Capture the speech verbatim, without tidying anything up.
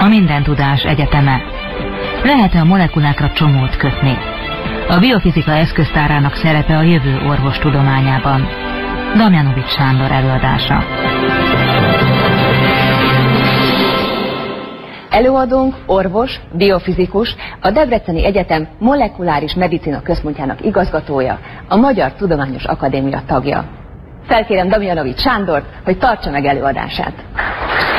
A Mindentudás Egyeteme. Lehet-e a molekulákra csomót kötni? A biofizika eszköztárának szerepe a jövő orvostudományában. Damjanovics Sándor előadása. Előadónk orvos, biofizikus, a Debreceni Egyetem Molekuláris Medicina Központjának igazgatója, a Magyar Tudományos Akadémia tagja. Felkérem Damjanovics Sándort, hogy tartsa meg előadását.